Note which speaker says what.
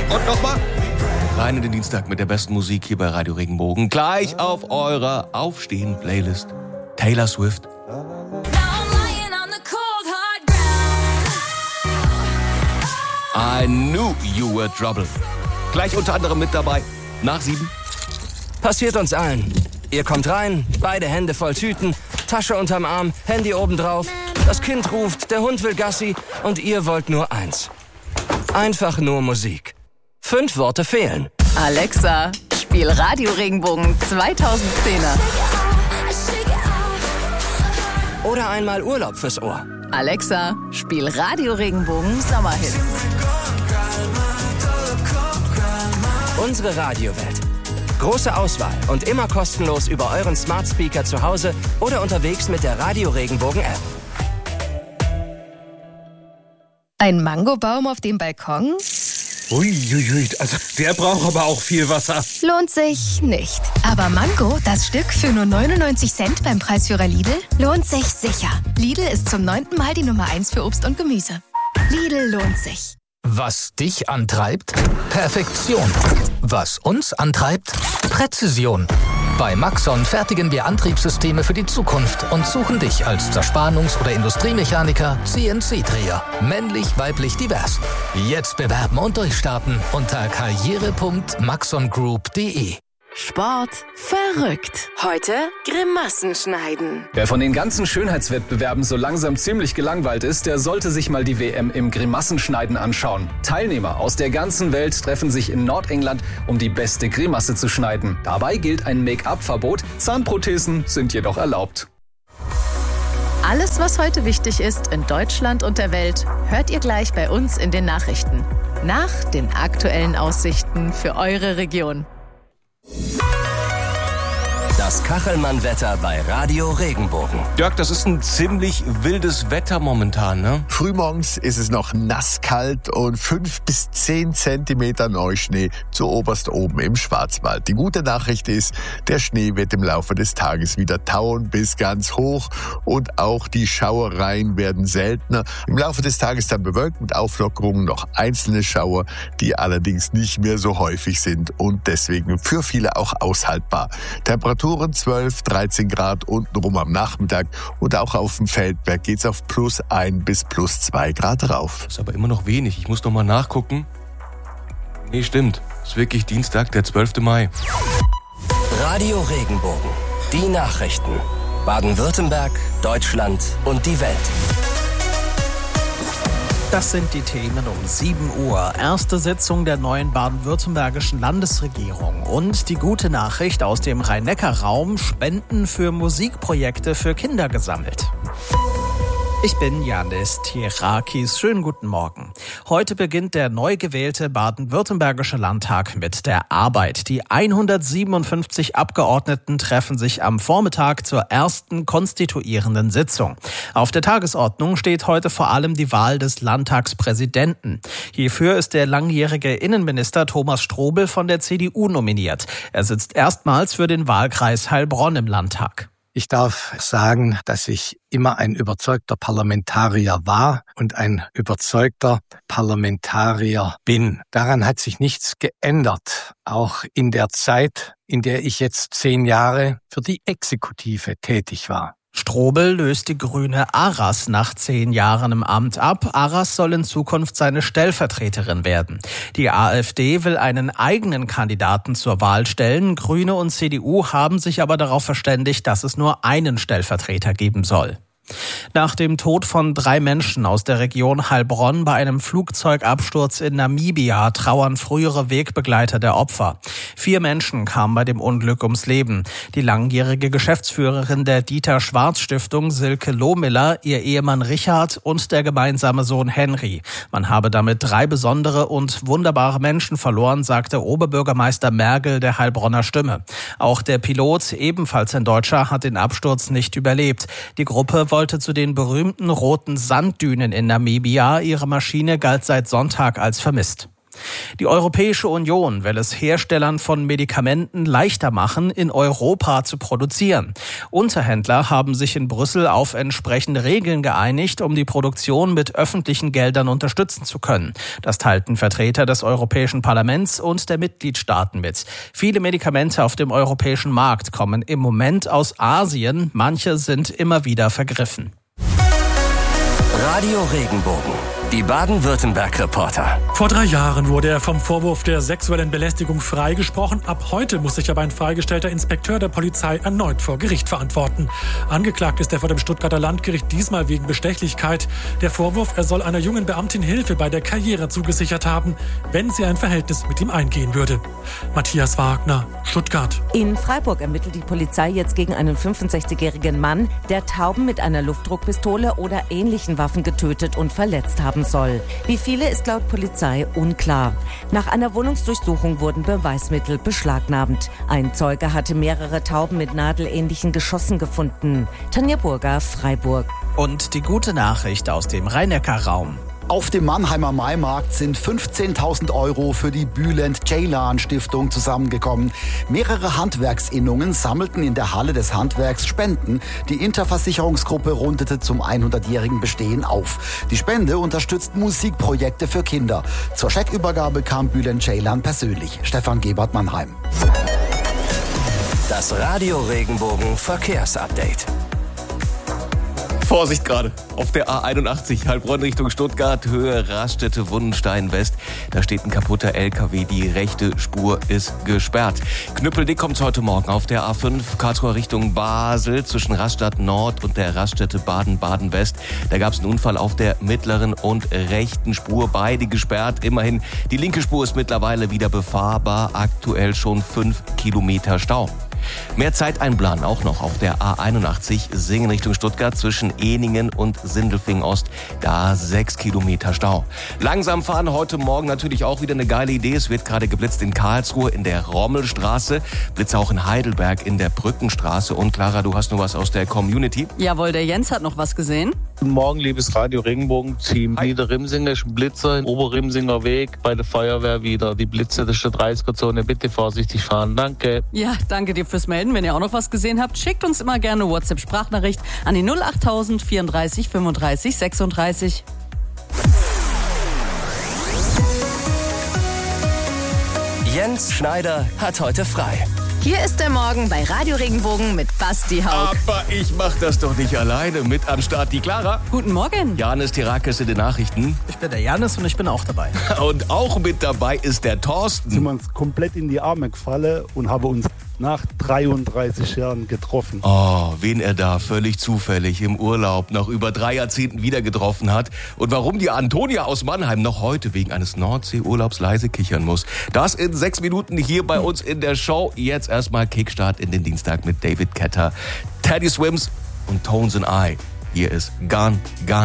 Speaker 1: Und nochmal. Rein in den Dienstag mit der besten Musik hier bei Radio Regenbogen. Gleich auf eurer Aufstehen-Playlist. Taylor Swift. I knew you were trouble. Gleich unter anderem mit dabei. Nach 7.
Speaker 2: Passiert uns allen. Ihr kommt rein, beide Hände voll Tüten, Tasche unterm Arm, Handy obendrauf. Das Kind ruft, der Hund will Gassi und ihr wollt nur eins. Einfach nur Musik. 5 Worte fehlen.
Speaker 3: Alexa, spiel Radio Regenbogen 2010er.
Speaker 2: Oder einmal Urlaub fürs Ohr.
Speaker 3: Alexa, spiel Radio Regenbogen Sommerhits.
Speaker 2: Unsere Radiowelt. Große Auswahl und immer kostenlos über euren Smart Speaker zu Hause oder unterwegs mit der Radio Regenbogen App.
Speaker 4: Ein Mangobaum auf dem Balkon?
Speaker 5: Uiuiui, also der braucht aber auch viel Wasser.
Speaker 4: Lohnt sich nicht. Aber Mango, das Stück für nur 99 Cent beim Preisführer Lidl, lohnt sich sicher. Lidl ist zum 9. Mal die Nummer 1 für Obst und Gemüse. Lidl lohnt sich.
Speaker 6: Was dich antreibt? Perfektion. Was uns antreibt? Präzision. Bei Maxon fertigen wir Antriebssysteme für die Zukunft und suchen dich als Zerspannungs- oder Industriemechaniker, CNC-Dreher. Männlich, weiblich, divers. Jetzt bewerben und durchstarten unter karriere.maxongroup.de.
Speaker 3: Sport verrückt. Heute Grimassen schneiden.
Speaker 7: Wer von den ganzen Schönheitswettbewerben so langsam ziemlich gelangweilt ist, der sollte sich mal die WM im Grimassenschneiden anschauen. Teilnehmer aus der ganzen Welt treffen sich in Nordengland, um die beste Grimasse zu schneiden. Dabei gilt ein Make-up-Verbot, Zahnprothesen sind jedoch erlaubt.
Speaker 3: Alles, was heute wichtig ist in Deutschland und der Welt, hört ihr gleich bei uns in den Nachrichten. Nach den aktuellen Aussichten für eure Region.
Speaker 2: Das Kachelmann-Wetter bei Radio Regenbogen.
Speaker 1: Jörg, das ist ein ziemlich wildes Wetter momentan, ne?
Speaker 8: Frühmorgens ist es noch nasskalt und 5 bis 10 Zentimeter Neuschnee zu oberst oben im Schwarzwald. Die gute Nachricht ist, der Schnee wird im Laufe des Tages wieder tauen bis ganz hoch und auch die Schauereien werden seltener. Im Laufe des Tages dann bewölkt mit Auflockerungen noch einzelne Schauer, die allerdings nicht mehr so häufig sind und deswegen für viele auch aushaltbar. Temperaturen 12, 13 Grad untenrum am Nachmittag und auch auf dem Feldberg geht's auf +1 bis +2 Grad rauf.
Speaker 1: Das ist aber immer noch wenig. Ich muss noch mal nachgucken. Nee, stimmt. Es ist wirklich Dienstag, der 12. Mai.
Speaker 2: Radio Regenbogen. Die Nachrichten. Baden-Württemberg, Deutschland und die Welt.
Speaker 9: Das sind die Themen um 7 Uhr. Erste Sitzung der neuen baden-württembergischen Landesregierung. Und die gute Nachricht aus dem Rhein-Neckar-Raum: Spenden für Musikprojekte für Kinder gesammelt. Ich bin Janis Tirakis. Schönen guten Morgen. Heute beginnt der neu gewählte baden-württembergische Landtag mit der Arbeit. Die 157 Abgeordneten treffen sich am Vormittag zur ersten konstituierenden Sitzung. Auf der Tagesordnung steht heute vor allem die Wahl des Landtagspräsidenten. Hierfür ist der langjährige Innenminister Thomas Strobel von der CDU nominiert. Er sitzt erstmals für den Wahlkreis Heilbronn im Landtag.
Speaker 10: Ich darf sagen, dass ich immer ein überzeugter Parlamentarier war und ein überzeugter Parlamentarier bin. Daran hat sich nichts geändert, auch in der Zeit, in der ich jetzt 10 Jahre für die Exekutive tätig war.
Speaker 9: Strobel löst die Grüne Aras nach 10 Jahren im Amt ab. Aras soll in Zukunft seine Stellvertreterin werden. Die AfD will einen eigenen Kandidaten zur Wahl stellen. Grüne und CDU haben sich aber darauf verständigt, dass es nur einen Stellvertreter geben soll. Nach dem Tod von 3 Menschen aus der Region Heilbronn bei einem Flugzeugabsturz in Namibia trauern frühere Wegbegleiter der Opfer. 4 Menschen kamen bei dem Unglück ums Leben. Die langjährige Geschäftsführerin der Dieter-Schwarz-Stiftung, Silke Lohmiller, ihr Ehemann Richard und der gemeinsame Sohn Henry. Man habe damit 3 besondere und wunderbare Menschen verloren, sagte Oberbürgermeister Mergel der Heilbronner Stimme. Auch der Pilot, ebenfalls ein Deutscher, hat den Absturz nicht überlebt. Die Gruppe wollte zu den berühmten roten Sanddünen in Namibia. Ihre Maschine galt seit Sonntag als vermisst. Die Europäische Union will es Herstellern von Medikamenten leichter machen, in Europa zu produzieren. Unterhändler haben sich in Brüssel auf entsprechende Regeln geeinigt, um die Produktion mit öffentlichen Geldern unterstützen zu können. Das teilten Vertreter des Europäischen Parlaments und der Mitgliedstaaten mit. Viele Medikamente auf dem europäischen Markt kommen im Moment aus Asien. Manche sind immer wieder vergriffen.
Speaker 2: Radio Regenbogen. Die Baden-Württemberg-Reporter.
Speaker 11: Vor 3 Jahren wurde er vom Vorwurf der sexuellen Belästigung freigesprochen. Ab heute muss sich aber ein freigestellter Inspekteur der Polizei erneut vor Gericht verantworten. Angeklagt ist er vor dem Stuttgarter Landgericht, diesmal wegen Bestechlichkeit. Der Vorwurf, er soll einer jungen Beamtin Hilfe bei der Karriere zugesichert haben, wenn sie ein Verhältnis mit ihm eingehen würde. Matthias Wagner, Stuttgart.
Speaker 12: In Freiburg ermittelt die Polizei jetzt gegen einen 65-jährigen Mann, der Tauben mit einer Luftdruckpistole oder ähnlichen Waffen getötet und verletzt haben soll. Wie viele ist laut Polizei unklar. Nach einer Wohnungsdurchsuchung wurden Beweismittel beschlagnahmt. Ein Zeuge hatte mehrere Tauben mit nadelähnlichen Geschossen gefunden. Tanja Burger, Freiburg.
Speaker 9: Und die gute Nachricht aus dem Rhein-Neckar-Raum.
Speaker 13: Auf dem Mannheimer Maimarkt sind 15.000 € für die Bülent-Ceylan-Stiftung zusammengekommen. Mehrere Handwerksinnungen sammelten in der Halle des Handwerks Spenden. Die Interversicherungsgruppe rundete zum 100-jährigen Bestehen auf. Die Spende unterstützt Musikprojekte für Kinder. Zur Scheckübergabe kam Bülent-Ceylan persönlich. Stefan Gebert, Mannheim.
Speaker 2: Das Radio Regenbogen Verkehrsupdate.
Speaker 1: Vorsicht gerade, auf der A81, Heilbronn Richtung Stuttgart, Höhe Raststätte Wundenstein West. Da steht ein kaputter LKW, die rechte Spur ist gesperrt. Knüppeldick kommt's heute Morgen auf der A5, Karlsruhe Richtung Basel, zwischen Rastatt Nord und der Raststätte Baden-Baden West. Da gab's einen Unfall auf der mittleren und rechten Spur, beide gesperrt. Immerhin, die linke Spur ist mittlerweile wieder befahrbar, aktuell schon 5 Kilometer Stau. Mehr Zeit einplanen auch noch auf der A81 Singen Richtung Stuttgart zwischen Ehningen und Sindelfingen Ost. Da 6 Kilometer Stau. Langsam fahren heute Morgen natürlich auch wieder eine geile Idee. Es wird gerade geblitzt in Karlsruhe in der Rommelstraße. Blitze auch in Heidelberg in der Brückenstraße. Und Clara, du hast noch was aus der Community?
Speaker 14: Jawohl, der Jens hat noch was gesehen.
Speaker 15: Guten Morgen, liebes Radio Regenbogen-Team. Niederrimsinger ist ein Blitzer, Oberrimsinger Weg, bei der Feuerwehr wieder. Die Blitze, das ist der 30er-Zone. Bitte vorsichtig fahren. Danke.
Speaker 14: Ja, danke dir fürs Melden. Wenn ihr auch noch was gesehen habt, schickt uns immer gerne eine WhatsApp-Sprachnachricht an die 08000 34 35 36.
Speaker 2: Jens Schneider hat heute frei.
Speaker 3: Hier ist der Morgen bei Radio Regenbogen mit Basti Haug.
Speaker 1: Aber ich mach das doch nicht alleine. Mit am Start die Clara.
Speaker 14: Guten Morgen.
Speaker 1: Janis Tirakis in den Nachrichten.
Speaker 9: Ich bin der Janis und ich bin auch dabei.
Speaker 1: Und auch mit dabei ist der Thorsten.
Speaker 16: Sind wir uns komplett in die Arme gefallen und haben uns nach 33 Jahren getroffen.
Speaker 1: Oh, wen er da völlig zufällig im Urlaub nach über 3 Jahrzehnten wieder getroffen hat und warum die Antonia aus Mannheim noch heute wegen eines Nordsee-Urlaubs leise kichern muss. Das in 6 Minuten hier bei uns in der Show. Jetzt erstmal Kickstart in den Dienstag mit David Ketter, Teddy Swims und Tones and I. Hier ist Gone, Gone.